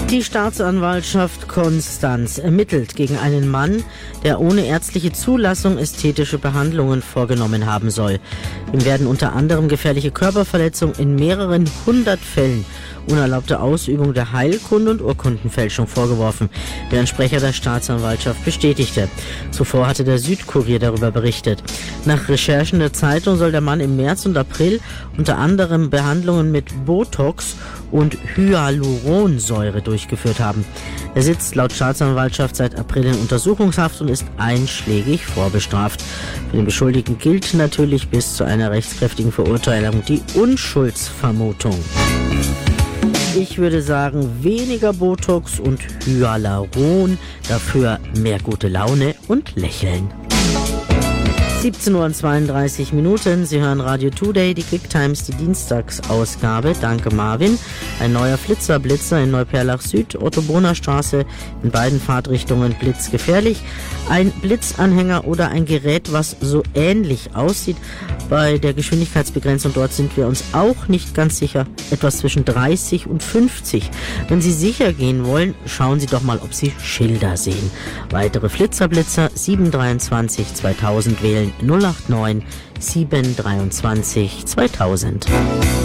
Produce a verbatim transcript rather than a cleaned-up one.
Die Staatsanwaltschaft Konstanz ermittelt gegen einen Mann, der ohne ärztliche Zulassung ästhetische Behandlungen vorgenommen haben soll. Ihm werden unter anderem gefährliche Körperverletzung in mehreren hundert Fällen, unerlaubte Ausübung der Heilkunde und Urkundenfälschung vorgeworfen, wie ein Sprecher der Staatsanwaltschaft bestätigte. Zuvor hatte der Südkurier darüber berichtet. Nach Recherchen der Zeitung soll der Mann im März und April unter anderem Behandlungen mit Botox und Hyaluronsäure durchgeführt haben. Er sitzt laut Staatsanwaltschaft seit April in Untersuchungshaft und ist einschlägig vorbestraft. Für den Beschuldigten gilt natürlich bis zu einer rechtskräftigen Verurteilung die Unschuldsvermutung. Ich würde sagen, weniger Botox und Hyaluron, dafür mehr gute Laune und Lächeln. siebzehn Uhr und zweiunddreißig Minuten. Sie hören Radio Today, die Quick Times, die Dienstagsausgabe. Danke Marvin. Ein neuer Flitzerblitzer in Neuperlach Süd, Otto-Bohner-Straße, in beiden Fahrtrichtungen blitzgefährlich. Ein Blitzanhänger oder ein Gerät, was so ähnlich aussieht. Bei der Geschwindigkeitsbegrenzung dort sind wir uns auch nicht ganz sicher. Etwas zwischen dreißig und fünfzig. Wenn Sie sicher gehen wollen, schauen Sie doch mal, ob Sie Schilder sehen. Weitere Flitzerblitzer sieben drei zwei zweitausend wählen null acht neun sieben drei zwei zweitausend.